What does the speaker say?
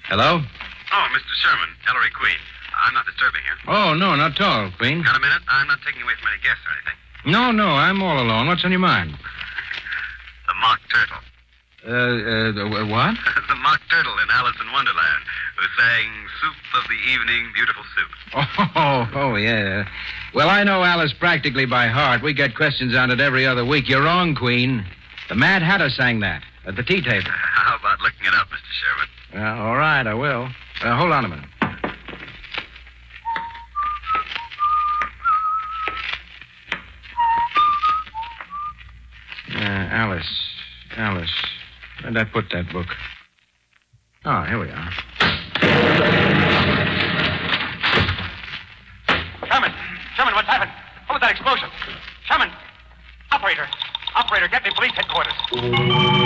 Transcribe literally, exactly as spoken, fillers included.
Hello? Oh, Mister Sherman, Ellery Queen. I'm not disturbing you. Oh, no, not at all, Queen. Got a minute? I'm not taking away from any guests or anything. No, no, I'm all alone. What's on your mind? The Mock Turtle. Uh, uh, the- what? The Mock Turtle in Alice in Wonderland, who sang Soup of the Evening, Beautiful Soup. Oh, oh, yeah. Well, I know Alice practically by heart. We get questions on it every other week. You're wrong, Queen. The Mad Hatter sang that at the tea table. How about looking it up, Mister Sherman? Well, all right, I will. Uh, hold on a minute. Uh, Alice. Alice. Where'd I put that book? Oh, here we are. Sherman! Sherman, what's happened? What was that explosion? Sherman! Operator! Operator, get me police headquarters.